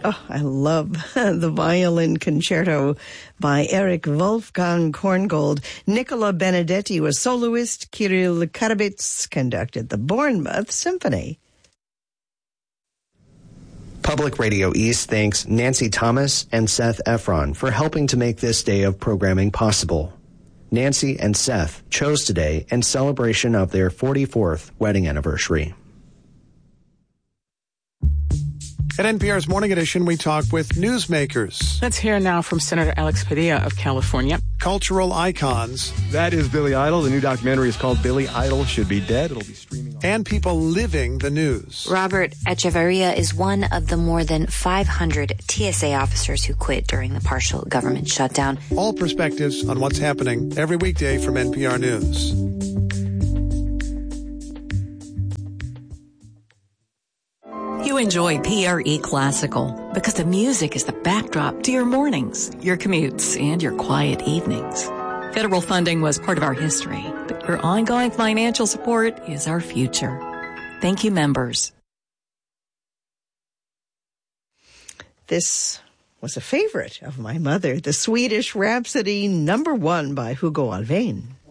Oh, I love the violin concerto by Eric Wolfgang Korngold. Nicola Benedetti was soloist. Kirill Karabits conducted the Bournemouth Symphony. Public Radio East thanks Nancy Thomas and Seth Efron for helping to make this day of programming possible. Nancy and Seth chose today in celebration of their 44th wedding anniversary. At NPR's Morning Edition, we talk with newsmakers. Let's hear now from Senator Alex Padilla of California. Cultural icons. That is Billy Idol. The new documentary is called Billy Idol Should Be Dead. It'll be streaming. And people living the news. Robert Echeverria is one of the more than 500 TSA officers who quit during the partial government shutdown. All perspectives on what's happening every weekday from NPR News. You enjoy PRE Classical because the music is the backdrop to your mornings, your commutes, and your quiet evenings. Federal funding was part of our history, but your ongoing financial support is our future. Thank you, members. This was a favorite of my mother, the Swedish Rhapsody #1 by Hugo Alfvén.